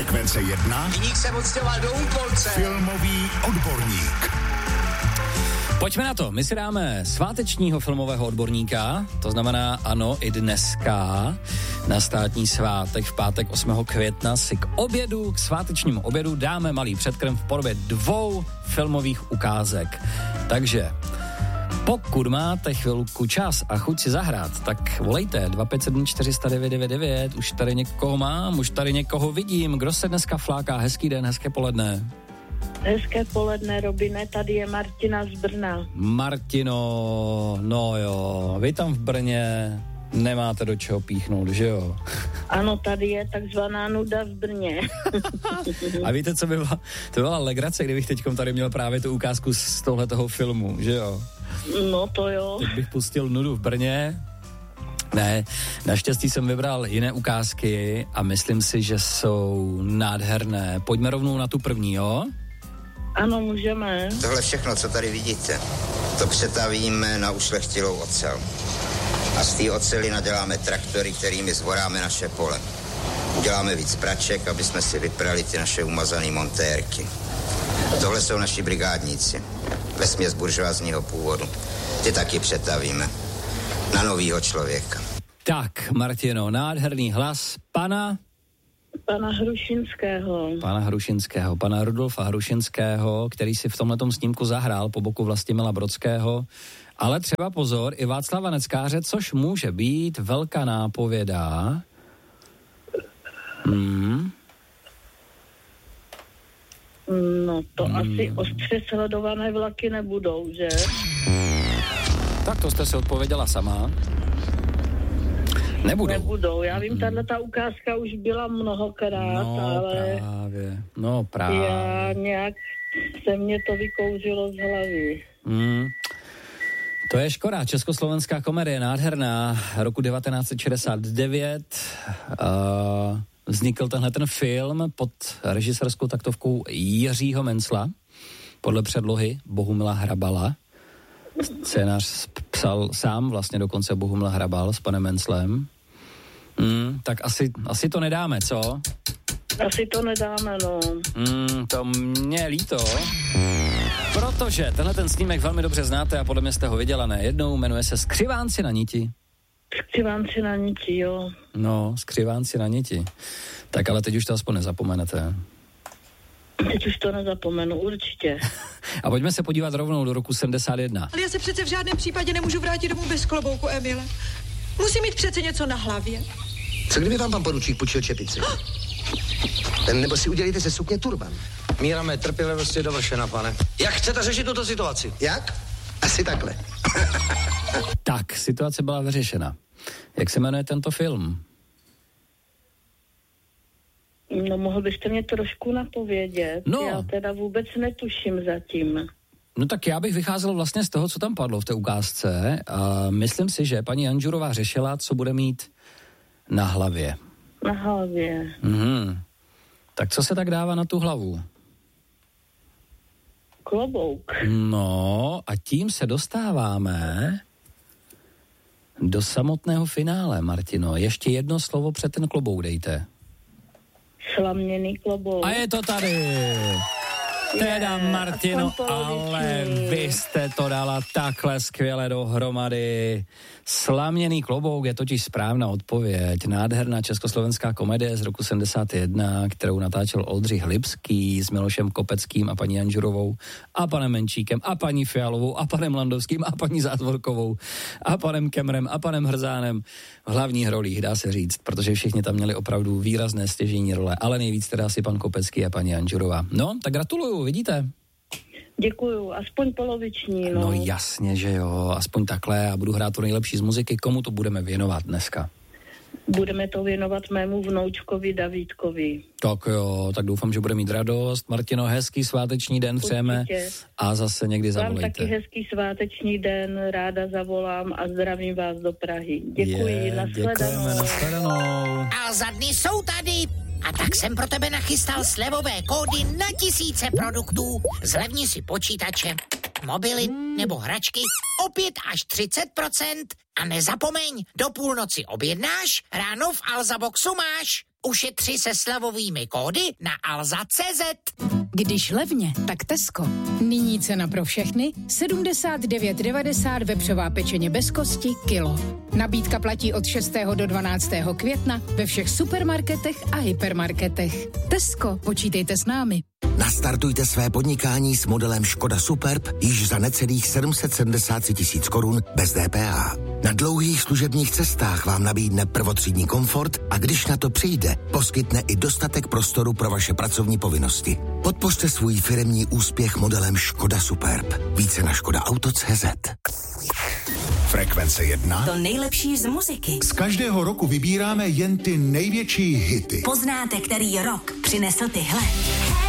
Sekvence 1. Viník se odstěhoval do Úpolce. Filmový odborník. Pojďme na to. My si dáme svátečního filmového odborníka, to znamená ano, i dneska na státní svátek v pátek 8. května si k svátečnímu obědu dáme malý předkrm v podobě 2 filmových ukázek. Takže pokud máte chvilku čas a chuť si zahrát, tak volejte 2574 409 999, už tady někoho mám, už tady někoho vidím. Kdo se dneska fláká? Hezký den, hezké poledne. Hezké poledne, Robine, tady je Martina z Brna. Martino, no jo, vy tam v Brně nemáte do čeho píchnout, že jo? Ano, tady je takzvaná nuda v Brně. A víte, co by byla? To byla legrace, kdybych teďkom tady měl právě tu ukázku z tohletoho filmu, že jo? No to jo. Teď bych pustil nudu v Brně. Ne, naštěstí jsem vybral jiné ukázky a myslím si, že jsou nádherné. Pojďme rovnou na tu první, jo? Ano, můžeme. Tohle všechno, co tady vidíte, to přetavíme na ušlechtilou ocel. A z té oceli naděláme traktory, kterými zvoráme naše pole. Uděláme víc praček, aby jsme si vyprali ty naše umazané montérky. Tohle jsou naši brigádníci, vesměs buržoázního původu. Ty taky přetavíme na novýho člověka. Tak, Martino, nádherný hlas pana Hrušinského, pana Rudolfa Hrušinského, který si v tomhletom snímku zahrál po boku Vlastimila Brodského, ale třeba pozor, i Václava Neckáře, což může být velká nápověda. No to asi ostře sledované vlaky nebudou, že? Tak to jste si odpověděla sama. Nebudou. Já vím, tato ukázka už byla mnohokrát, ale... právě. Já nějak se mě to vykouřilo z hlavy. To je škoda. Československá komedie, nádherná, roku 1969. Vznikl tenhle ten film pod režisérskou taktovkou Jiřího Mencla, podle předlohy Bohumila Hrabala. Scénář psal sám vlastně dokonce Bohumil Hrabal s panem Menclem. Tak asi to nedáme, co? Asi to nedáme, no. To mě líto, protože tenhle ten snímek velmi dobře znáte a podle mě jste ho viděla nejednou, jmenuje se Skřivánci na niti. Skřivánci na niti, jo. No, Skřivánci na niti. Tak ale teď už to aspoň nezapomenete. Teď už to nezapomenu, určitě. A pojďme se podívat rovnou do roku 71. Ale já se přece v žádném případě nemůžu vrátit domů bez klobouku, Emile. Musím mít přece něco na hlavě. Co kdyby vám pan poručík půjčil čepici? Nebo si udělíte ze sukně turban? Míra mé trpělivosti je dovršena, pane. Jak chcete řešit tuto situaci? Jak? Asi takhle. Tak, situace byla vyřešena. Jak se jmenuje tento film? No, mohl byste mě trošku napovědět. No. Já teda vůbec netuším zatím. No tak já bych vycházel vlastně z toho, co tam padlo v té ukázce. A myslím si, že paní Janžurová řešila, co bude mít na hlavě. Na hlavě. Tak co se tak dává na tu hlavu? Klobouk. No a tím se dostáváme do samotného finále, Martino. Ještě jedno slovo před ten klobouk dejte. Slaměný klobouk. A je to tady. Teda, Martino, ale vy jste to dala takhle skvěle dohromady. Slaměný klobouk je totiž správná odpověď. Nádherná československá komedie z roku 71, kterou natáčel Oldřich Lipský s Milošem Kopeckým a paní Janžurovou a panem Menčíkem a paní Fialovou a panem Landovským a paní Zátvorkovou a panem Kemrem a panem Hrzánem v hlavních rolích, dá se říct, protože všichni tam měli opravdu výrazné stěžejní role, ale nejvíc teda asi pan Kopecký a paní Janžurová. No, tak gratuluju, vidíte? Děkuju, aspoň poloviční, no. No jasně, že jo, aspoň takhle a budu hrát to nejlepší z muziky. Komu to budeme věnovat dneska? Budeme to věnovat mému vnoučkovi Davídkovi. Tak jo, tak doufám, že bude mít radost. Martino, hezký sváteční den přejeme a zase někdy zavolejte. Vám taky hezký sváteční den, ráda zavolám a zdravím vás do Prahy. Děkuji, nashledanou. A za dny jsou tady. A tak jsem pro tebe nachystal slevové kódy na tisíce produktů. Zlevni si počítače, mobily nebo hračky o 5 až 30%. A nezapomeň, do půlnoci objednáš, ráno v Alzaboxu máš. Ušetři se slevovými kódy na alza.cz. Když levně, tak Tesco. Nyní cena pro všechny 79,90 vepřová pečeně bez kosti kilo. Nabídka platí od 6. do 12. května ve všech supermarketech a hypermarketech. Tesco, počítejte s námi. Nastartujte své podnikání s modelem Škoda Superb již za necelých 773 000 korun bez DPH. Na dlouhých služebních cestách vám nabídne prvotřídní komfort a když na to přijde, poskytne i dostatek prostoru pro vaše pracovní povinnosti. Podpořte svůj firemní úspěch modelem Škoda Superb. Více na škodaauto.cz. Frekvence 1. To nejlepší z muziky. Z každého roku vybíráme jen ty největší hity. Poznáte, který rok přinesl tyhle?